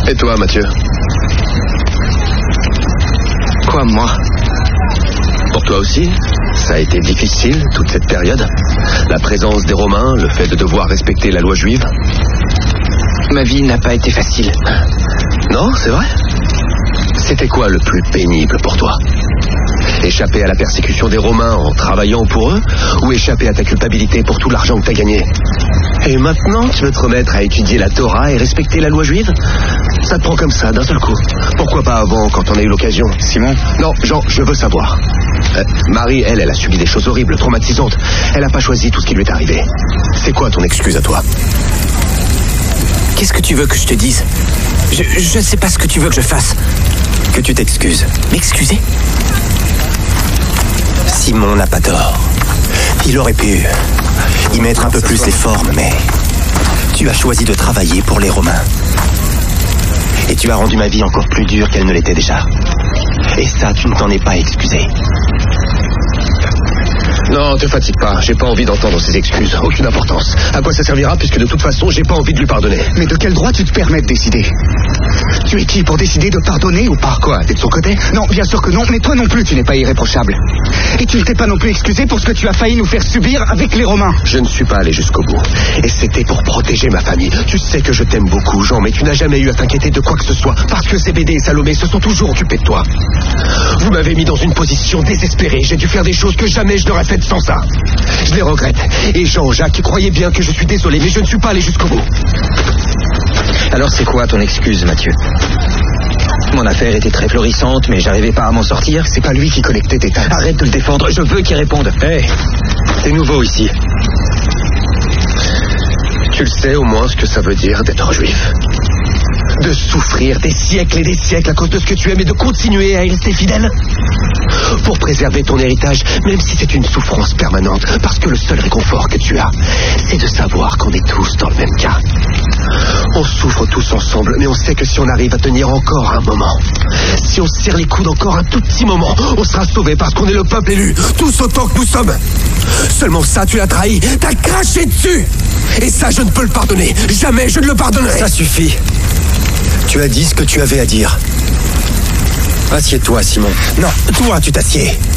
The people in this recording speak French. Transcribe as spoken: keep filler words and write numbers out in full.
Et toi, Mathieu? Quoi, moi? Pour toi aussi, ça a été difficile, toute cette période? La présence des Romains, le fait de devoir respecter la loi juive? Ma vie n'a pas été facile. Non, c'est vrai? C'était quoi le plus pénible pour toi? Échapper à la persécution des Romains en travaillant pour eux? Ou échapper à ta culpabilité pour tout l'argent que t'as gagné? Et maintenant, tu veux te remettre à étudier la Torah et respecter la loi juive? Ça te prend comme ça, d'un seul coup. Pourquoi pas avant, quand on a eu l'occasion? Simon? Non, Jean, je veux savoir. Euh, Marie, elle, elle a subi des choses horribles, traumatisantes. Elle n'a pas choisi tout ce qui lui est arrivé. C'est quoi ton excuse à toi? Qu'est-ce que tu veux que je te dise? Je, je sais pas ce que tu veux que je fasse. Que tu t'excuses. M'excuser? Simon n'a pas tort. Il aurait pu y mettre un peu plus les formes, mais tu as choisi de travailler pour les Romains. Et tu as rendu ma vie encore plus dure qu'elle ne l'était déjà. Et ça, tu ne t'en es pas excusé. Non, te fatigue pas, j'ai pas envie d'entendre ces excuses, aucune importance. À quoi ça servira puisque de toute façon, j'ai pas envie de lui pardonner. Mais de quel droit tu te permets de décider? Tu es qui pour décider de pardonner ou pas? Quoi, t'es de son côté? Non, bien sûr que non, mais toi non plus tu n'es pas irréprochable. Et tu ne t'es pas non plus excusé pour ce que tu as failli nous faire subir avec les Romains. Je ne suis pas allé jusqu'au bout. Et c'était pour protéger ma famille. Tu sais que je t'aime beaucoup, Jean, mais tu n'as jamais eu à t'inquiéter de quoi que ce soit, parce que Zébédée et Salomé se sont toujours occupés de toi. Vous m'avez mis dans une position désespérée, j'ai dû faire des choses que jamais je n'aurais faites sans ça. Je les regrette. Et Jean, Jacques, croyez bien que je suis désolé, mais je ne suis pas allé jusqu'au bout. Alors c'est quoi ton excuse, Mathieu? Mon affaire était très florissante, mais j'arrivais pas à m'en sortir. C'est pas lui qui collectait tes taxes. Arrête de le défendre, je veux qu'il réponde. Hé, hey, t'es nouveau ici. Tu le sais au moins ce que ça veut dire d'être juif. De souffrir des siècles et des siècles à cause de ce que tu aimes et de continuer à y rester fidèle. Pour préserver ton héritage, même si c'est une souffrance permanente, parce que le seul réconfort que tu as, c'est de savoir qu'on est tous dans le même cas. On souffre tous ensemble, mais on sait que si on arrive à tenir encore un moment, si on serre les coudes encore un tout petit moment, on sera sauvés parce qu'on est le peuple élu, tous autant que nous sommes. Seulement ça, tu l'as trahi, t'as craché dessus. Et ça, je ne peux le pardonner. Jamais je ne le pardonnerai. Ça suffit. Tu as dit ce que tu avais à dire. Assieds-toi, Simon. Non, toi, tu t'assieds.